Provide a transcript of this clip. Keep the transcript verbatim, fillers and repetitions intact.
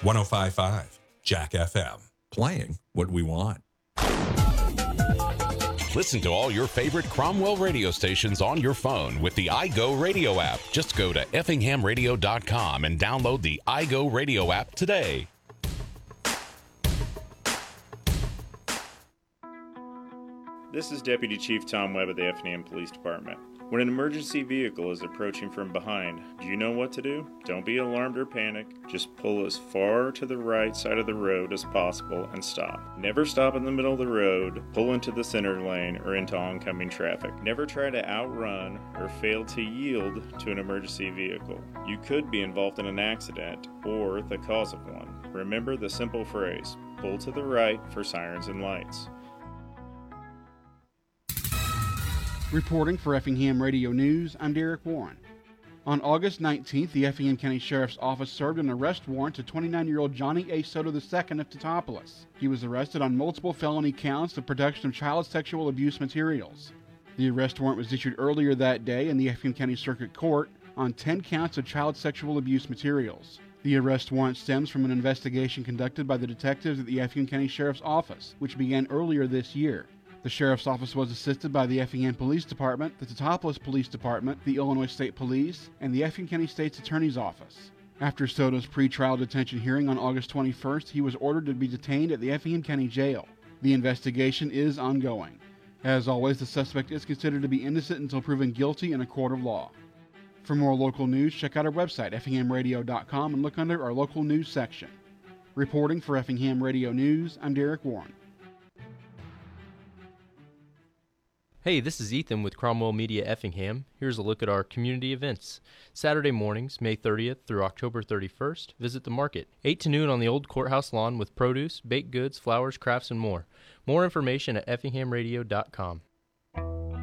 one oh five point five Jack F M. Playing what we want. Listen to all your favorite Cromwell radio stations on your phone with the iGo Radio app. Just go to effingham radio dot com and download the iGo Radio app today. This is Deputy Chief Tom Webb of the Effingham Police Department. When an emergency vehicle is approaching from behind, do you know what to do? Don't be alarmed or panic. Just pull as far to the right side of the road as possible and stop. Never stop in the middle of the road, pull into the center lane, or into oncoming traffic. Never try to outrun or fail to yield to an emergency vehicle. You could be involved in an accident or the cause of one. Remember the simple phrase, pull to the right for sirens and lights. Reporting for Effingham Radio News, I'm Derek Warren. On August nineteenth, the Effingham County Sheriff's Office served an arrest warrant to twenty-nine-year-old Johnny A. Soto the Second of Teutopolis. He was arrested on multiple felony counts of production of child sexual abuse materials. The arrest warrant was issued earlier that day in the Effingham County Circuit Court on ten counts of child sexual abuse materials. The arrest warrant stems from an investigation conducted by the detectives at the Effingham County Sheriff's Office, which began earlier this year. The Sheriff's Office was assisted by the Effingham Police Department, the Teutopolis Police Department, the Illinois State Police, and the Effingham County State's Attorney's Office. After Soto's pretrial detention hearing on August twenty-first, he was ordered to be detained at the Effingham County Jail. The investigation is ongoing. As always, the suspect is considered to be innocent until proven guilty in a court of law. For more local news, check out our website, effingham radio dot com, and look under our local news section. Reporting for Effingham Radio News, I'm Derek Warren. Hey, this is Ethan with Cromwell Media Effingham. Here's a look at our community events. Saturday mornings, May thirtieth through October thirty-first, visit the market. eight to noon on the old courthouse lawn with produce, baked goods, flowers, crafts, and more. More information at effingham radio dot com.